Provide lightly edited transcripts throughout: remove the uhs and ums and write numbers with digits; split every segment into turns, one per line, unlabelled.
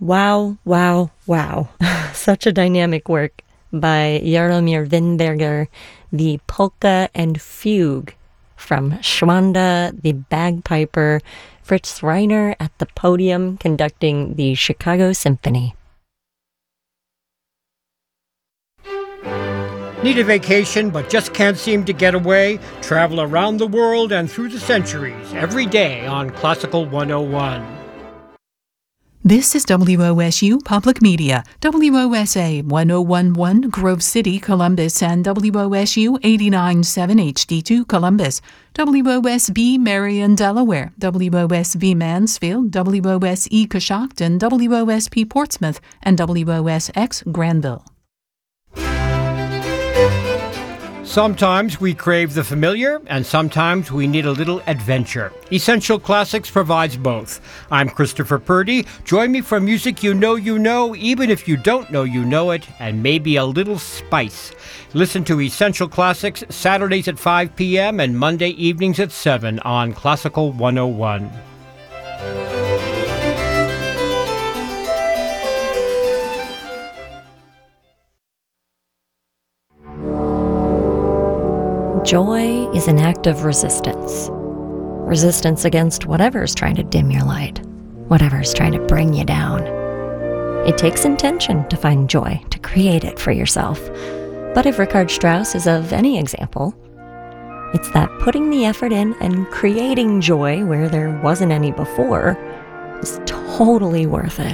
Wow, wow, wow. Such a dynamic work by Jaromir Winberger, the polka and fugue from Schwanda, the bagpiper, Fritz Reiner at the podium conducting the Chicago Symphony.
Need a vacation but just can't seem to get away? Travel around the world and through the centuries every day on Classical 101.
This is WOSU Public Media, WOSA 1011 Grove City, Columbus, and WOSU 89.7 HD2 Columbus, WOSB Marion, Delaware, WOSB Mansfield, WOSE Coshocton, WOSP Portsmouth, and WOSX Granville.
Sometimes we crave the familiar, and sometimes we need a little adventure. Essential Classics provides both. I'm Christopher Purdy. Join me for music you know, even if you don't know you know it, and maybe a little spice. Listen to Essential Classics Saturdays at 5 p.m. and Monday evenings at 7 on Classical 101.
Joy is an act of resistance. Resistance against whatever's trying to dim your light, whatever's trying to bring you down. It takes intention to find joy, to create it for yourself. But if Richard Strauss is of any example, it's that putting the effort in and creating joy where there wasn't any before is totally worth it.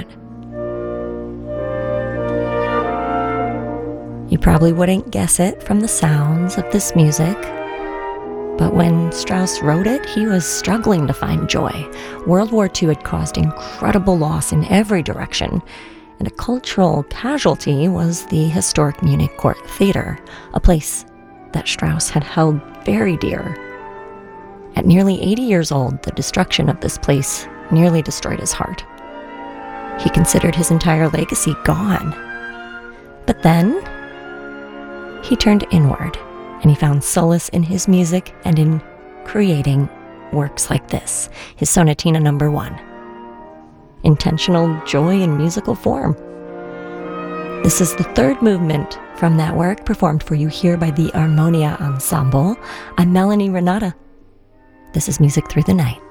You probably wouldn't guess it from the sounds of this music, but when Strauss wrote it, he was struggling to find joy. World War II had caused incredible loss in every direction, and a cultural casualty was the historic Munich Court Theater, a place that Strauss had held very dear. At nearly 80 years old, the destruction of this place nearly destroyed his heart. He considered his entire legacy gone. But then he turned inward, and he found solace in his music and in creating works like this, his Sonatina No. 1. Intentional joy in musical form. This is the third movement from that work, performed for you here by the Armonia Ensemble. I'm Melanie Renata. This is Music Through the Night.